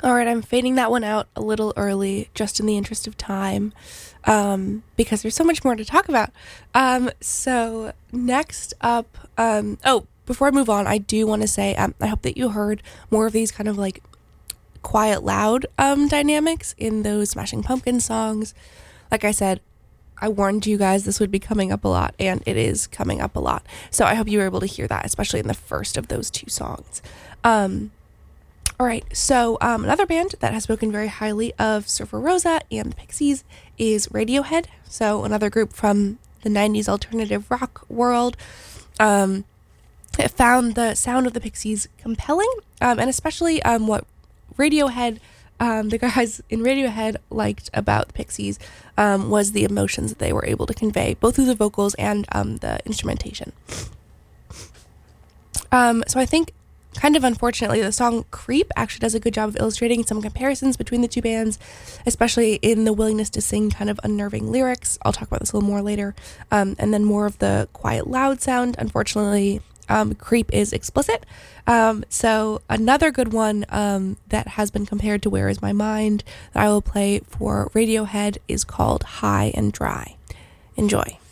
All right, I'm fading that one out a little early, just in the interest of time, because there's so much more to talk about. So next up, before I move on, I do want to say I hope that you heard more of these kind of like quiet, loud dynamics in those Smashing Pumpkins songs. Like I said, I warned you guys this would be coming up a lot, and it is coming up a lot. So I hope you were able to hear that, especially in the first of those two songs. All right, so another band that has spoken very highly of Surfer Rosa and the Pixies is Radiohead. So another group from the 90s alternative rock world. It found the sound of the Pixies compelling, and especially what Radiohead, the guys in Radiohead liked about the Pixies was the emotions that they were able to convey, both through the vocals and the instrumentation. So I think, kind of unfortunately, the song Creep actually does a good job of illustrating some comparisons between the two bands, especially in the willingness to sing kind of unnerving lyrics. I'll talk about this a little more later. And then more of the quiet, loud sound. Unfortunately, Creep is explicit. So another good one that has been compared to Where Is My Mind that I will play for Radiohead is called High and Dry. Enjoy.